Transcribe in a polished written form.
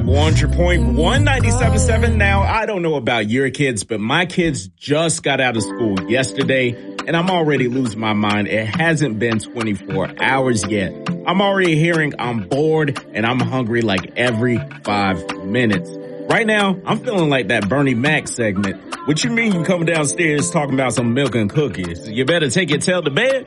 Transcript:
100.1 97.7. Now, I don't know about your kids, but my kids just got out of school yesterday, and I'm already losing my mind. It hasn't been 24 hours yet. I'm already hearing I'm bored and I'm hungry like every 5 minutes. Right now, I'm feeling like that Bernie Mac segment. What you mean you coming downstairs talking about some milk and cookies? You better take your tail to bed?